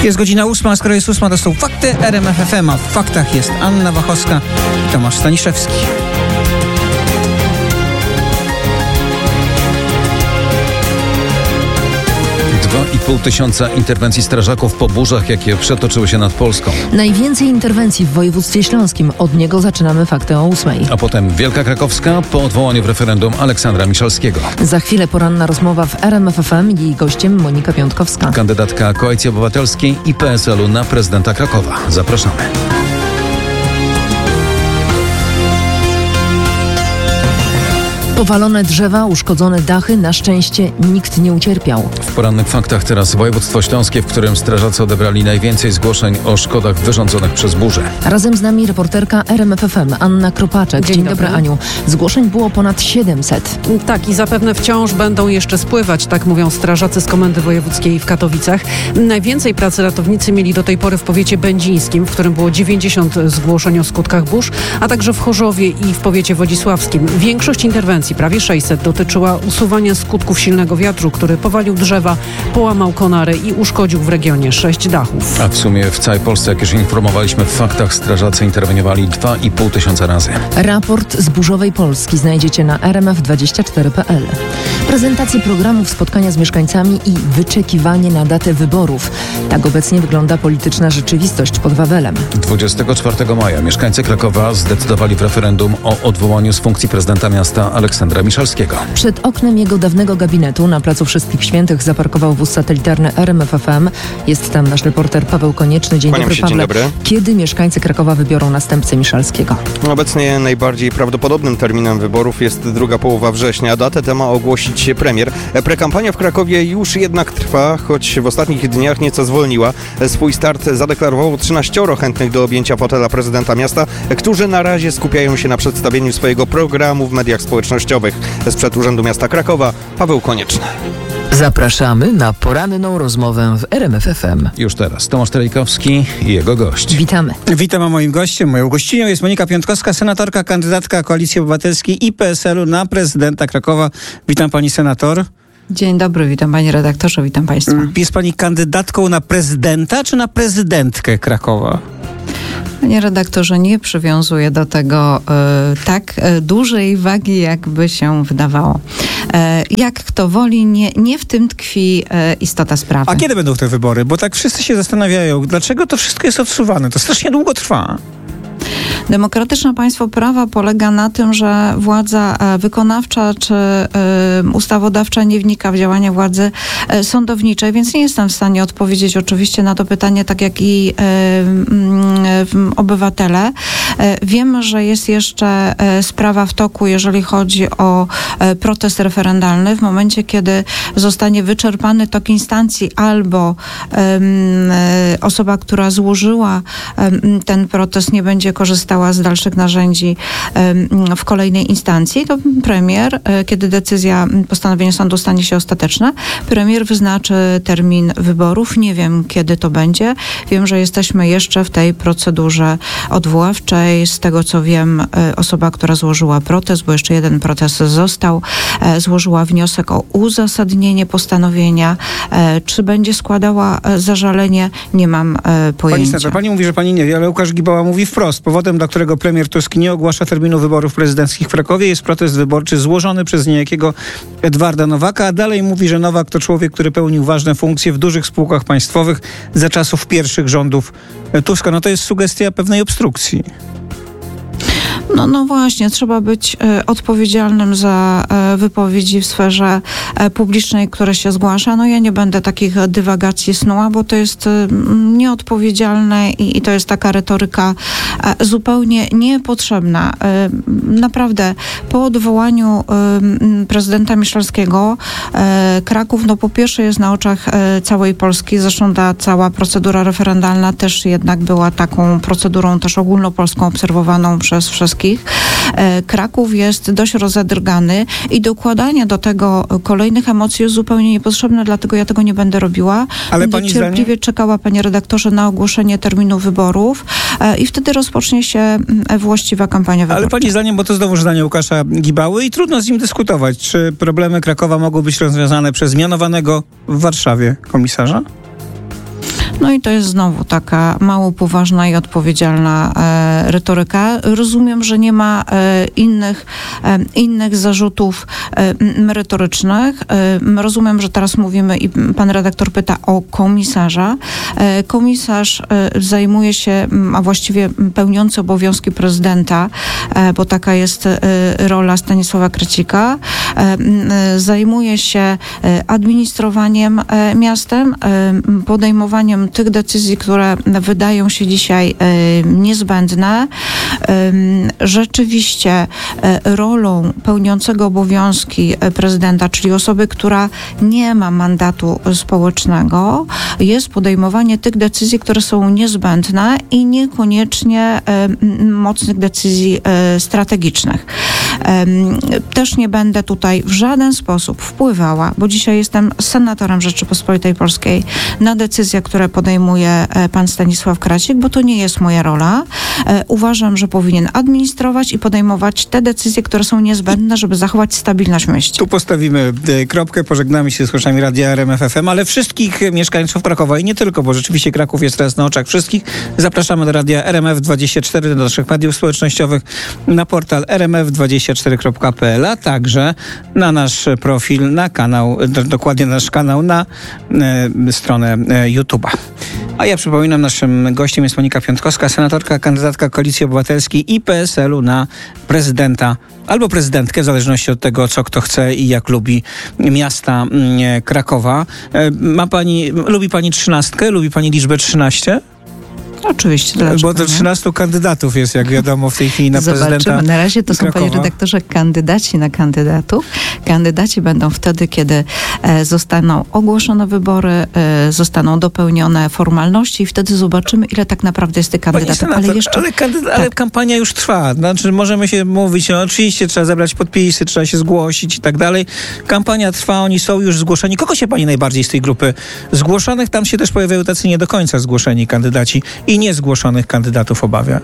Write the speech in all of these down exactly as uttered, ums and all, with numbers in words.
Jest godzina ósma, a skoro jest ósma, to są fakty R M F F M, a w faktach jest Anna Wachowska i Tomasz Staniszewski. dwa i pół tysiąca interwencji strażaków po burzach, jakie przetoczyły się nad Polską. Najwięcej interwencji w województwie śląskim. Od niego zaczynamy fakty o ósmej. A potem Wielka Krakowska po odwołaniu w referendum Aleksandra Miszalskiego. Za chwilę poranna rozmowa w R M F F M i jej gościem Monika Piątkowska. Kandydatka Koalicji Obywatelskiej i P S L u na prezydenta Krakowa. Zapraszamy. Powalone drzewa, uszkodzone dachy, na szczęście nikt nie ucierpiał. W porannych faktach teraz województwo śląskie, w którym strażacy odebrali najwięcej zgłoszeń o szkodach wyrządzonych przez burzę. Razem z nami reporterka R M F F M Anna Kropaczek. Dzień, Dzień dobry. dobry, Aniu. Zgłoszeń było ponad siedemset. Tak, i zapewne wciąż będą jeszcze spływać, tak mówią strażacy z Komendy Wojewódzkiej w Katowicach. Najwięcej pracy ratownicy mieli do tej pory w powiecie będzińskim, w którym było dziewięćdziesiąt zgłoszeń o skutkach burz, a także w Chorzowie i w powiecie wodzisławskim. Większość interwencji, prawie sześćset, dotyczyła usuwania skutków silnego wiatru, który powalił drzewa, połamał konary i uszkodził w regionie sześć dachów. A w sumie w całej Polsce, jak już informowaliśmy w faktach, strażacy interweniowali dwa i pół tysiąca razy. Raport z burzowej Polski znajdziecie na r m f dwadzieścia cztery kropka p l. Prezentacje programów, spotkania z mieszkańcami i wyczekiwanie na datę wyborów. Tak obecnie wygląda polityczna rzeczywistość pod Wawelem. dwudziestego czwartego maja mieszkańcy Krakowa zdecydowali w referendum o odwołaniu z funkcji prezydenta miasta Aleksandra Miszalskiego. Przed oknem jego dawnego gabinetu na Placu Wszystkich Świętych zaparkował wóz satelitarny R M F F M. Jest tam nasz reporter Paweł Konieczny. Dzień Kłaniam dobry, się, Pawle. dzień dobry. Kiedy mieszkańcy Krakowa wybiorą następcę Miszalskiego? Obecnie najbardziej prawdopodobnym terminem wyborów jest druga połowa września. Datę tę ma ogłosić premier. Prekampania w Krakowie już jednak trwa, choć w ostatnich dniach nieco zwolniła. Swój start zadeklarowało trzynaścioro chętnych do objęcia fotela prezydenta miasta, którzy na razie skupiają się na przedstawieniu swojego programu w mediach społecznościowych. Sprzed Urzędu Miasta Krakowa Paweł Konieczny. Zapraszamy na poranną rozmowę w R M F F M. Już teraz Tomasz Trejkowski i jego gość. Witamy. Witam, a moim gościem, moją gościnią jest Monika Piątkowska, senatorka, kandydatka Koalicji Obywatelskiej i P S L u na prezydenta Krakowa. Witam pani senator. Dzień dobry, witam panie redaktorze, witam państwa. Jest pani kandydatką na prezydenta czy na prezydentkę Krakowa? Panie redaktorze, nie przywiązuję do tego y, tak y, dużej wagi, jakby się wydawało. Y, jak kto woli, nie, nie w tym tkwi y, istota sprawy. A kiedy będą te wybory? Bo tak wszyscy się zastanawiają, dlaczego to wszystko jest odsuwane. To strasznie długo trwa. Demokratyczne państwo prawa polega na tym, że władza wykonawcza czy y, ustawodawcza nie wnika w działania władzy y, sądowniczej, więc nie jestem w stanie odpowiedzieć oczywiście na to pytanie, tak jak i y, y, obywatele. Y, wiem, że jest jeszcze y, sprawa w toku, jeżeli chodzi o y, protest referendalny. W momencie, kiedy zostanie wyczerpany tok instancji albo y, y, osoba, która złożyła y, ten protest, nie będzie korzystała z dalszych narzędzi w kolejnej instancji, to premier, kiedy decyzja, postanowienie sądu stanie się ostateczne, premier wyznaczy termin wyborów. Nie wiem, kiedy to będzie. Wiem, że jesteśmy jeszcze w tej procedurze odwoławczej. Z tego, co wiem, osoba, która złożyła protest, bo jeszcze jeden protest został, złożyła wniosek o uzasadnienie postanowienia. Czy będzie składała zażalenie? Nie mam pojęcia. Pani senator, pani mówi, że pani nie wie, ale Łukasz Gibała mówi wprost. Powodem, dla którego premier Tusk nie ogłasza terminu wyborów prezydenckich w Krakowie, jest protest wyborczy złożony przez niejakiego Edwarda Nowaka, a dalej mówi, że Nowak to człowiek, który pełnił ważne funkcje w dużych spółkach państwowych za czasów pierwszych rządów Tuska. No to jest sugestia pewnej obstrukcji. No, no właśnie, trzeba być e, odpowiedzialnym za e, wypowiedzi w sferze e, publicznej, które się zgłasza. No ja nie będę takich dywagacji snuła, bo to jest e, nieodpowiedzialne i, i to jest taka retoryka e, zupełnie niepotrzebna. E, naprawdę, po odwołaniu e, prezydenta Miszalskiego e, Kraków, no po pierwsze jest na oczach e, całej Polski, zresztą ta cała procedura referendalna też jednak była taką procedurą też ogólnopolską, obserwowaną przez wszystkich. Kraków jest dość rozedrgany i dokładanie do tego kolejnych emocji jest zupełnie niepotrzebne, dlatego ja tego nie będę robiła. Ale będę pani cierpliwie zdanie... czekała, panie redaktorze, na ogłoszenie terminu wyborów i wtedy rozpocznie się właściwa kampania wyborcza. Ale pani zdaniem, bo to znowu zdanie Łukasza Gibały i trudno z nim dyskutować, czy problemy Krakowa mogą być rozwiązane przez mianowanego w Warszawie komisarza? No i to jest znowu taka mało poważna i odpowiedzialna e, retoryka. Rozumiem, że nie ma e, innych, e, innych zarzutów e, merytorycznych. E, rozumiem, że teraz mówimy i pan redaktor pyta o komisarza. E, komisarz e, zajmuje się, a właściwie pełniący obowiązki prezydenta, e, bo taka jest e, rola Stanisława Kracika, e, e, zajmuje się e, administrowaniem e, miastem, e, podejmowaniem tych decyzji, które wydają się dzisiaj e, niezbędne. E, rzeczywiście e, rolą pełniącego obowiązki prezydenta, czyli osoby, która nie ma mandatu społecznego, jest podejmowanie tych decyzji, które są niezbędne i niekoniecznie e, mocnych decyzji e, strategicznych. E, też nie będę tutaj w żaden sposób wpływała, bo dzisiaj jestem senatorem Rzeczypospolitej Polskiej, na decyzje, które podejmuje e, pan Stanisław Kracik, bo to nie jest moja rola. E, uważam, że powinien administrować i podejmować te decyzje, które są niezbędne, żeby zachować stabilność w mieście. Tu postawimy e, kropkę, pożegnamy się z słuchaczami Radia R M F F M, ale wszystkich mieszkańców Krakowa i nie tylko, bo rzeczywiście Kraków jest teraz na oczach wszystkich. Zapraszamy do Radia R M F dwadzieścia cztery, do naszych mediów społecznościowych, na portal r m f dwadzieścia cztery kropka p l, a także na nasz profil, na kanał, dokładnie nasz kanał na e, stronę e, YouTube'a. A ja przypominam, naszym gościem jest Monika Piątkowska, senatorka, kandydatka Koalicji Obywatelskiej i P S L u na prezydenta albo prezydentkę, w zależności od tego, co kto chce i jak lubi miasta e, Krakowa. E, ma pani, lubi pani trzynastkę? Lubi pani liczbę trzynaście? Oczywiście. Dlaczego Bo to trzynastu kandydatów jest, jak wiadomo, w tej chwili na Zobaczymy. prezydenta Na razie to są, Krakowa. panie redaktorze, kandydaci na kandydatów. Kandydaci będą wtedy, kiedy e, zostaną ogłoszone wybory, e, zostaną dopełnione formalności i wtedy zobaczymy, ile tak naprawdę jest tych kandydatów. Senator, ale jeszcze, ale, kandyda- tak. ale kampania już trwa. Znaczy, możemy się mówić, no oczywiście trzeba zebrać podpisy, trzeba się zgłosić i tak dalej. Kampania trwa, oni są już zgłoszeni. Kogo się pani najbardziej z tej grupy zgłoszonych? Tam się też pojawiają tacy nie do końca zgłoszeni kandydaci i niezgłoszonych kandydatów obawia.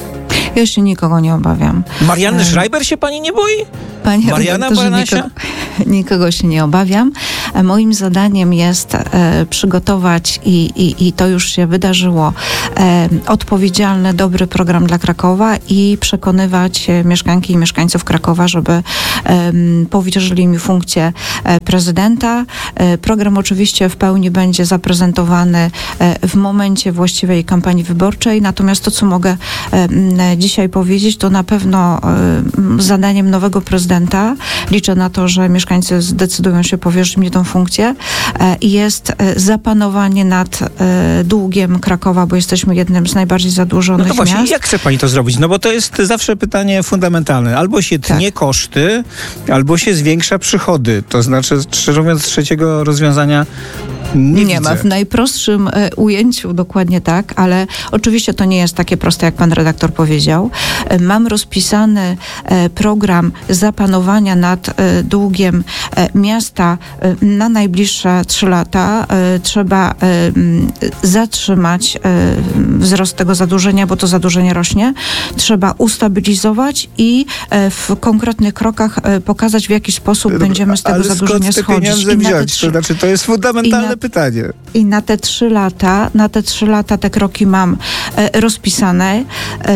Ja się nikogo nie obawiam. Marianny E, Schreiber się pani nie boi? Panie Mariana redaktorze, Banasia? nikogo, nikogo się nie obawiam. E, Moim zadaniem jest e, przygotować i, i, i to już się wydarzyło, e, odpowiedzialny, dobry program dla Krakowa i przekonywać e, mieszkanki i mieszkańców Krakowa, żeby e, powierzyli mi funkcję e, prezydenta. E, program oczywiście w pełni będzie zaprezentowany e, w momencie właściwej kampanii wyborczej, natomiast to, co mogę e, dzisiaj powiedzieć, to na pewno e, zadaniem nowego prezydenta, liczę na to, że mieszkańcy zdecydują się powierzyć mi tę funkcję, e, jest e, zapanowanie nad e, długiem Krakowa, bo jesteśmy jednym z najbardziej zadłużonych No to właśnie, miast. jak chce pani to zrobić? No bo to jest zawsze pytanie fundamentalne. Albo się tnie Tak. koszty, albo się zwiększa przychody. To znaczy, szczerze mówiąc, trzeciego rozwiązania nie, Nie widzę. ma w najprostszym e, ujęciu dokładnie tak, ale oczywiście to nie jest takie proste, jak pan redaktor powiedział. E, mam rozpisany e, program zapanowania nad e, długiem e, miasta e, na najbliższe trzy lata. E, trzeba e, m, zatrzymać e, wzrost tego zadłużenia, bo to zadłużenie rośnie. Trzeba ustabilizować i e, w konkretnych krokach e, pokazać, w jaki sposób Dobra, będziemy z tego ale zadłużenia skąd te schodzić. pieniądze I na te wziąć? trzy- To znaczy, to jest fundamentalne i na- pytanie. I na te trzy lata, na te trzy lata te kroki mam e, rozpisane.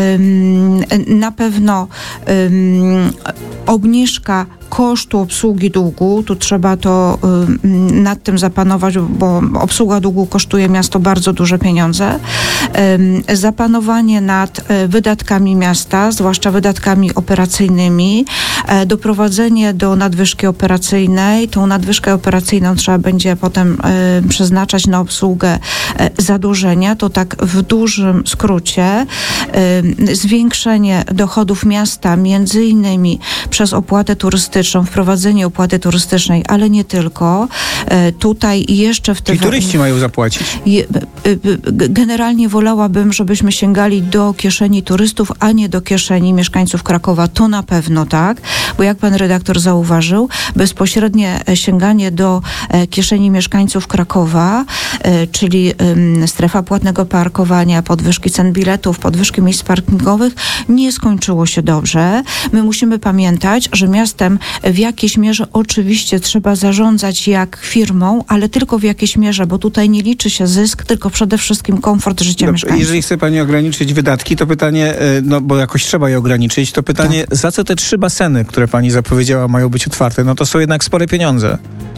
Ym, na pewno ym, obniżka kosztu obsługi długu, tu trzeba to ym, nad tym zapanować, bo obsługa długu kosztuje miasto bardzo duże pieniądze. Ym, zapanowanie nad e, wydatkami miasta, zwłaszcza wydatkami operacyjnymi, e, doprowadzenie do nadwyżki operacyjnej. Tą nadwyżkę operacyjną trzeba będzie potem e, przeznaczać na obsługę e, zadłużenia. To tak w dużym skrócie. E, zwiększenie dochodów miasta, między innymi przez opłatę turystyczną, wprowadzenie opłaty turystycznej, ale nie tylko. E, tutaj jeszcze w Czyli tym... turyści mają zapłacić. Je- y- y- Generalnie wolałabym, żebyśmy sięgali do kieszeni turystów, a nie do kieszeni mieszkańców Krakowa. To na pewno tak, bo jak pan redaktor zauważył, bezpośrednie e, sięganie do e, kieszeni mieszkańców Krakowa, e, czyli ym, strefa płatnego parkowania, podwyżki cen biletów, podwyżki miejsc parkingowych, nie skończyło się dobrze. My musimy pamiętać, że miastem w jakiejś mierze oczywiście trzeba zarządzać jak firmą, ale tylko w jakiejś mierze, bo tutaj nie liczy się zysk, tylko przede wszystkim komfort życia Dobrze, mieszkańców. jeżeli chce pani ograniczyć wydatki, to pytanie, no bo jakoś trzeba je ograniczyć, to pytanie, tak. za co te trzy baseny, które pani zapowiedziała, mają być otwarte? No to są jednak spore pieniądze.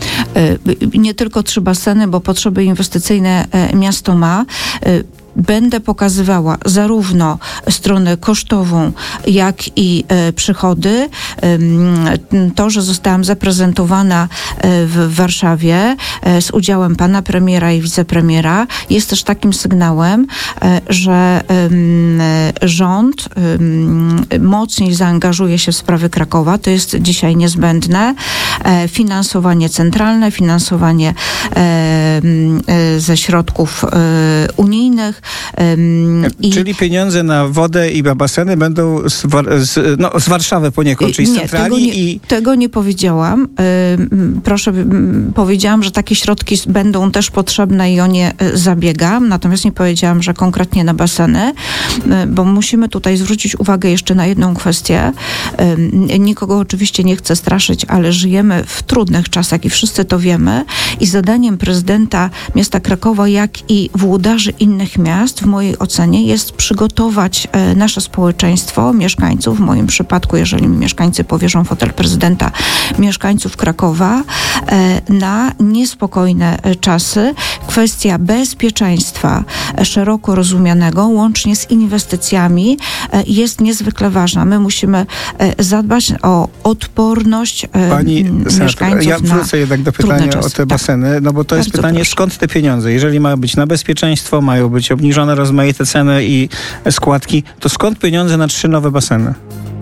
Nie tylko trzy baseny, bo potrzeby inwestycyjne miasto ma. Będę pokazywała zarówno stronę kosztową, jak i e, przychody. E, to, że zostałam zaprezentowana e, w Warszawie e, z udziałem pana premiera i wicepremiera, jest też takim sygnałem, e, że e, rząd e, mocniej zaangażuje się w sprawy Krakowa. To jest dzisiaj niezbędne. E, finansowanie centralne, finansowanie e, e, ze środków e, unijnych. I Czyli pieniądze na wodę i na baseny będą z, z, no, z Warszawy poniekąd, czyli z centrali. Tego nie, i... tego nie powiedziałam. Proszę, powiedziałam, że takie środki będą też potrzebne i o nie zabiegam, natomiast nie powiedziałam, że konkretnie na baseny, bo musimy tutaj zwrócić uwagę jeszcze na jedną kwestię. Nikogo oczywiście nie chcę straszyć, ale żyjemy w trudnych czasach i wszyscy to wiemy i zadaniem prezydenta miasta Krakowa, jak i włodarzy innych miast, w mojej ocenie, jest przygotować e, nasze społeczeństwo, mieszkańców, w moim przypadku, jeżeli mieszkańcy powierzą fotel prezydenta, mieszkańców Krakowa, e, na niespokojne e, czasy. Kwestia bezpieczeństwa e, szeroko rozumianego, łącznie z inwestycjami, e, jest niezwykle ważna. My musimy e, zadbać o odporność e, Pani mieszkańców. Ja wrócę jednak do pytania o te baseny, no bo to jest Bardzo pytanie, proszę. Skąd te pieniądze? Jeżeli ma być na bezpieczeństwo, mają być obniżone rozmaite ceny i składki, to skąd pieniądze na trzy nowe baseny?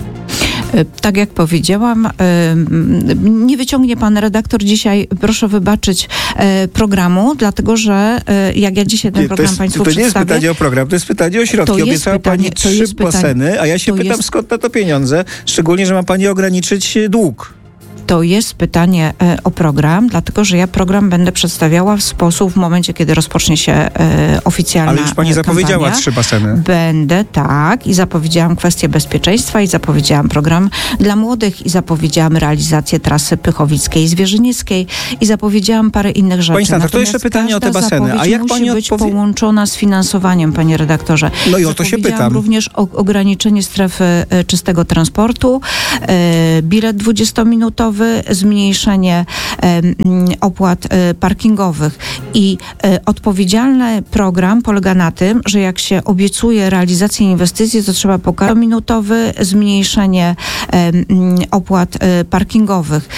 Tak jak powiedziałam, nie wyciągnie pan redaktor dzisiaj, proszę wybaczyć, programu, dlatego że jak ja dzisiaj ten nie, program jest, państwu to nie jest przedstawię... pytanie o program, to jest pytanie o środki. Obiecała pytanie, pani trzy baseny, a ja się pytam, jest, skąd na to pieniądze, szczególnie, że ma pani ograniczyć dług. To jest pytanie e, o program, dlatego że ja program będę przedstawiała w sposób, w momencie, kiedy rozpocznie się e, oficjalna Ale już pani kampania. zapowiedziała trzy baseny. Będę, tak. I zapowiedziałam kwestię bezpieczeństwa i zapowiedziałam program dla młodych i zapowiedziałam realizację trasy Pychowickiej-Zwierzynickiej i zapowiedziałam parę innych rzeczy. Pani senator, to jeszcze pytanie o te baseny. A jak musi pani być odpowie... połączona z finansowaniem, panie redaktorze. No i o to się pytam. również o ograniczenie strefy e, czystego transportu, e, bilet dwudziestominutowy, zmniejszenie e, opłat e, parkingowych i e, odpowiedzialny program polega na tym, że jak się obiecuje realizację inwestycji, to trzeba pokazać minutowy zmniejszenie e, opłat e, parkingowych